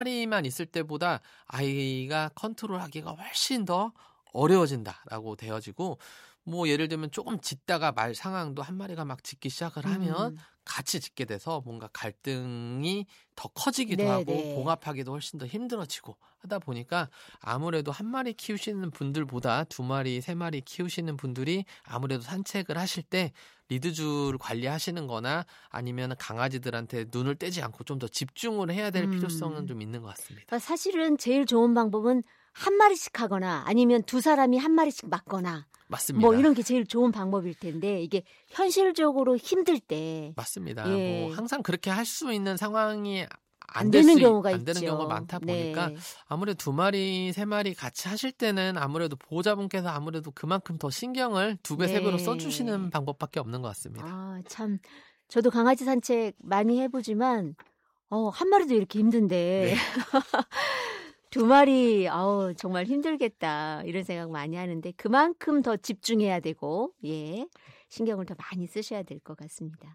마리만 있을 때보다 아이가 컨트롤하기가 훨씬 더 어려워진다라고 되어지고 뭐 예를 들면 조금 짖다가 말 상황도 한 마리가 막 짖기 시작을 하면 같이 짖게 돼서 뭔가 갈등이 더 커지기도 하고 봉합하기도 훨씬 더 힘들어지고 하다 보니까 아무래도 한 마리 키우시는 분들보다 두 마리, 세 마리 키우시는 분들이 아무래도 산책을 하실 때 리드줄 관리하시는 거나 아니면 강아지들한테 눈을 떼지 않고 좀 더 집중을 해야 될 필요성은 좀 있는 것 같습니다. 그러니까 사실은 제일 좋은 방법은 한 마리씩 하거나 아니면 두 사람이 한 마리씩 맡거나 맞습니다. 뭐 이런 게 제일 좋은 방법일 텐데 이게 현실적으로 힘들 때 맞습니다. 뭐 항상 그렇게 할 수 있는 상황이 안 되는 경우가 많다 보니까 아무래도 두 마리, 세 마리 같이 하실 때는 아무래도 보호자분께서 아무래도 그만큼 더 신경을 2배, 3배로 써주시는 방법밖에 없는 것 같습니다. 아, 참 저도 강아지 산책 많이 해보지만 한 마리도 이렇게 힘든데 두 마리 정말 힘들겠다 이런 생각 많이 하는데 그만큼 더 집중해야 되고 신경을 더 많이 쓰셔야 될 것 같습니다.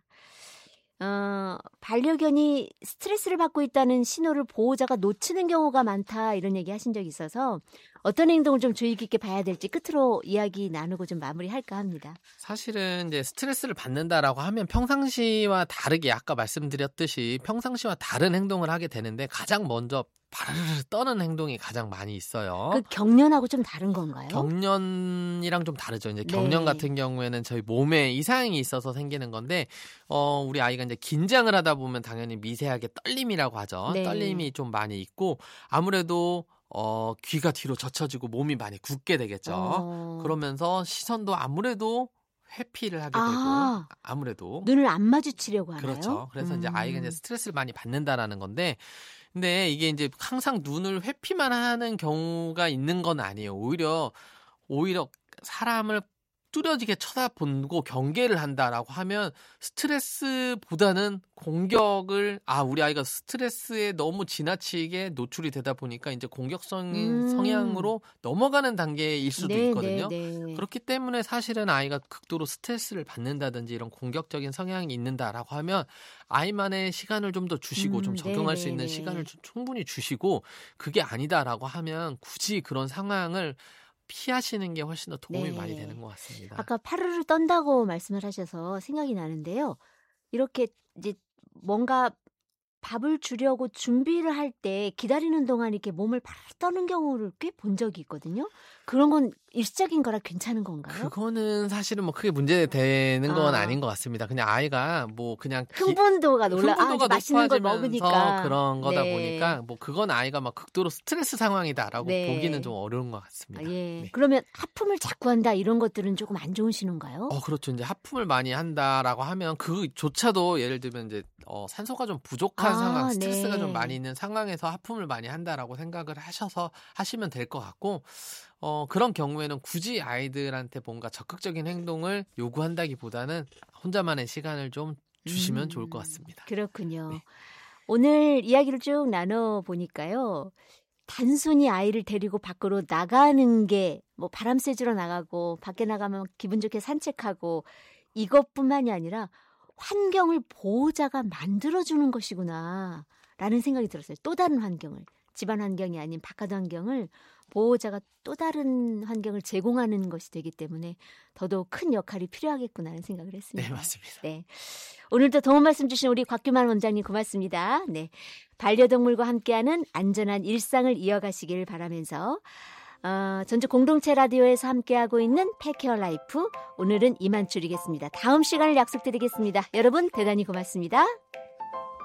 반려견이 스트레스를 받고 있다는 신호를 보호자가 놓치는 경우가 많다 이런 얘기 하신 적이 있어서 어떤 행동을 좀 주의 깊게 봐야 될지 끝으로 이야기 나누고 좀 마무리할까 합니다. 사실은 이제 스트레스를 받는다라고 하면 평상시와 다르게 아까 말씀드렸듯이 평상시와 다른 행동을 하게 되는데 가장 먼저 바르르 떠는 행동이 가장 많이 있어요. 그 경련하고 좀 다른 건가요? 경련이랑 좀 다르죠. 이제 경련 같은 경우에는 저희 몸에 이상이 있어서 생기는 건데, 우리 아이가 이제 긴장을 하다 보면 당연히 미세하게 떨림이라고 하죠. 떨림이 좀 많이 있고, 아무래도 귀가 뒤로 젖혀지고 몸이 많이 굳게 되겠죠. 그러면서 시선도 아무래도 회피를 하게 되고 아무래도 눈을 안 마주치려고 하나요? 그렇죠. 그래서 이제 아이가 이제 스트레스를 많이 받는다라는 건데, 근데 이게 이제 항상 눈을 회피만 하는 경우가 있는 건 아니에요. 오히려 사람을 뚜렷하게 쳐다보고 경계를 한다라고 하면 스트레스보다는 공격을 우리 아이가 스트레스에 너무 지나치게 노출이 되다 보니까 이제 공격성인 성향으로 넘어가는 단계일 수도 있거든요. 그렇기 때문에 사실은 아이가 극도로 스트레스를 받는다든지 이런 공격적인 성향이 있는다라고 하면 아이만의 시간을 좀 더 주시고 좀 적용할 수 있는 시간을 좀 충분히 주시고 그게 아니다라고 하면 굳이 그런 상황을 피하시는 게 훨씬 더 도움이 많이 되는 것 같습니다. 아까 파르르 떤다고 말씀을 하셔서 생각이 나는데요. 이렇게 이제 뭔가 밥을 주려고 준비를 할 때 기다리는 동안 이렇게 몸을 파르르 떠는 경우를 꽤 본 적이 있거든요. 그런 건 일시적인 거라 괜찮은 건가요? 그거는 사실은 뭐 크게 문제되는 건 아닌 것 같습니다. 그냥 아이가 뭐 그냥 흥분도가 맛있는 걸 먹으니까 그런 거다 보니까 뭐 그건 아이가 막 극도로 스트레스 상황이다라고 보기는 좀 어려운 것 같습니다. 그러면 하품을 자꾸 한다 이런 것들은 조금 안 좋은 신호인가요? 그렇죠. 이제 하품을 많이 한다라고 하면 그조차도 예를 들면 이제 산소가 좀 부족한 상황, 스트레스가 좀 많이 있는 상황에서 하품을 많이 한다라고 생각을 하시면 될 것 같고 그런 경우에는 굳이 아이들한테 뭔가 적극적인 행동을 요구한다기보다는 혼자만의 시간을 좀 주시면 좋을 것 같습니다. 그렇군요. 오늘 이야기를 쭉 나눠보니까요. 단순히 아이를 데리고 밖으로 나가는 게 뭐 바람 쐬주러 나가고 밖에 나가면 기분 좋게 산책하고 이것뿐만이 아니라 환경을 보호자가 만들어주는 것이구나 라는 생각이 들었어요. 또 다른 환경을. 집안 환경이 아닌 바깥 환경을 보호자가 또 다른 환경을 제공하는 것이 되기 때문에 더더욱 큰 역할이 필요하겠구나 하는 생각을 했습니다. 네, 맞습니다. 오늘도 도움 말씀 주신 우리 곽규만 원장님 고맙습니다. 반려동물과 함께하는 안전한 일상을 이어가시길 바라면서 전주 공동체 라디오에서 함께하고 있는 펫케어 라이프 오늘은 이만 줄이겠습니다. 다음 시간을 약속드리겠습니다. 여러분 대단히 고맙습니다.